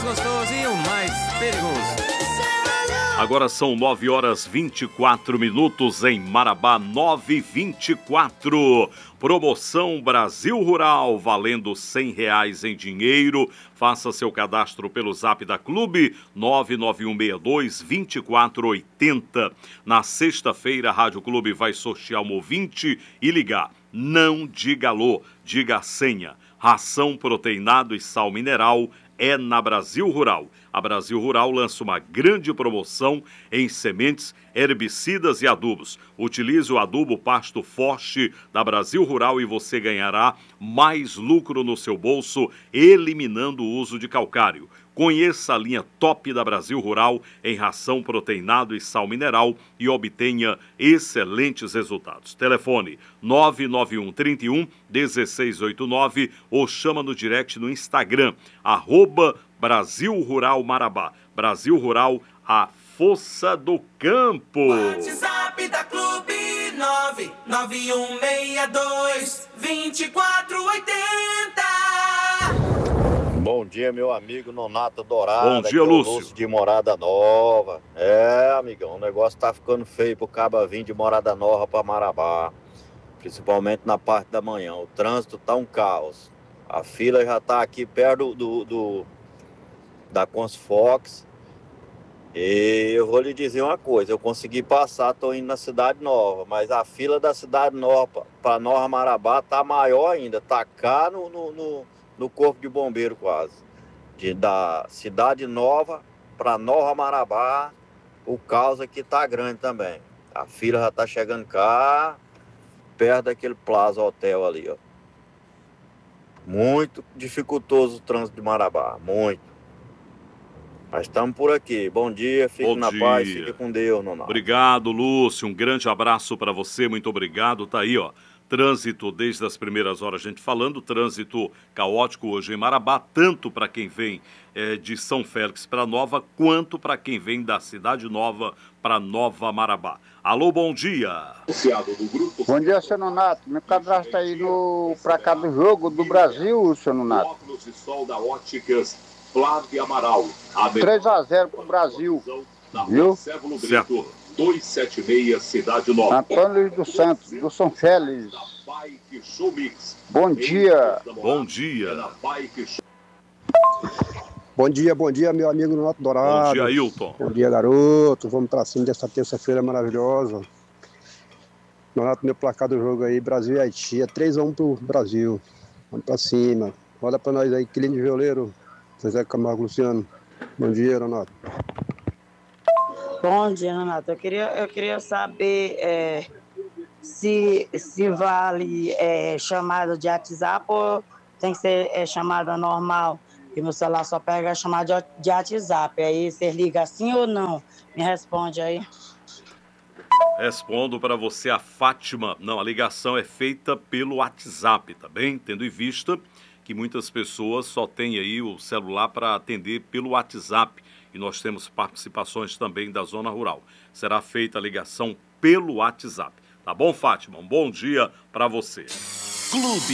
gostoso e o mais perigoso. Agora são 9h24 em Marabá, 9h24. Promoção Brasil Rural, valendo R$100 em dinheiro. Faça seu cadastro pelo zap da Clube, 99162-2480. Na sexta-feira, a Rádio Clube vai sortear um ouvinte e ligar. Não diga alô, diga a senha. Ração, proteinado e sal mineral é na Brasil Rural. A Brasil Rural lança uma grande promoção em sementes, herbicidas e adubos. Utilize o adubo Pasto Forte da Brasil Rural e você ganhará mais lucro no seu bolso, eliminando o uso de calcário. Conheça a linha top da Brasil Rural em ração, proteinado e sal mineral e obtenha excelentes resultados. Telefone 991 31 1689 ou chama no direct no Instagram, @Brasil Rural Marabá. Brasil Rural, a força do campo. WhatsApp da Clube 99162-2480. Bom dia, meu amigo Nonato Dourado. Bom dia, Lúcio. De Morada Nova. Amigão, o negócio tá ficando feio pro caba vir de Morada Nova pra Marabá. Principalmente na parte da manhã. O trânsito tá um caos. A fila já tá aqui perto da Consfox. E eu vou lhe dizer uma coisa, eu consegui passar, tô indo na Cidade Nova, mas a fila da Cidade Nova para Nova Marabá tá maior ainda, tá cá no Corpo de Bombeiro quase. Da Cidade Nova para Nova Marabá, o caos aqui tá grande também. A fila já tá chegando cá, perto daquele Plaza Hotel ali, ó. Muito dificultoso o trânsito de Marabá, muito. Mas estamos por aqui. Bom dia, fique na paz, fique com Deus, Nonato. Obrigado, Lúcio. Um grande abraço para você, muito obrigado. Tá aí, ó. Trânsito desde as primeiras horas, a gente falando, trânsito caótico hoje em Marabá, tanto para quem vem de São Félix para Nova, quanto para quem vem da Cidade Nova para Nova Marabá. Alô, bom dia. Bom dia, seu Nonato. Me cadastra aí para cá do jogo do Brasil, seu Nonato. Óculos de sol da Óticas Flávio Amaral. 3-0 pro Brasil. Viu? Certo. 276, Cidade Nova. Antônio Luiz dos Santos, do São Félix. Bom dia. Bom dia. Bom dia, meu amigo Nonato Dourado. Bom dia, Ailton. Bom dia, garoto. Vamos pra cima dessa terça-feira maravilhosa. Nonato, meu placar do jogo aí, Brasil e Haiti. É 3-1 pro Brasil. Vamos pra cima. Roda pra nós aí, Quilino de Violeiro. Zezé Camargo Luciano. Bom dia, Nonato. Bom dia, Nonato. Eu queria saber se vale chamada de WhatsApp ou tem que ser chamada normal. E meu celular só pega a chamada de WhatsApp. Aí você liga assim ou não? Me responde aí. Respondo para você, a Fátima. Não, a ligação é feita pelo WhatsApp, tá bem? Tendo em vista que muitas pessoas só têm aí o celular para atender pelo WhatsApp. E nós temos participações também da zona rural. Será feita a ligação pelo WhatsApp. Tá bom, Fátima? Um bom dia para você. Clube